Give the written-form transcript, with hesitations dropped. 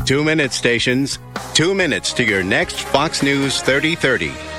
2 minute stations, 2 minutes to your next Fox News 3030.